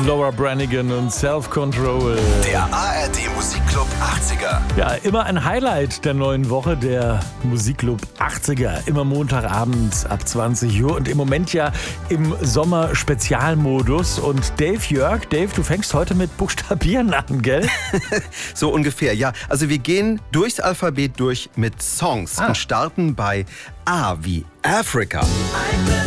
Laura Branigan und Self-Control. Der ARD Musikclub 80er. Ja, immer ein Highlight der neuen Woche, der Musikclub 80er. Immer Montagabend ab 20 Uhr und im Moment ja im Sommer-Spezialmodus. Und Dave, du fängst heute mit Buchstabieren an, gell? So ungefähr, ja. Also wir gehen durchs Alphabet durch mit Songs und starten bei A wie Africa.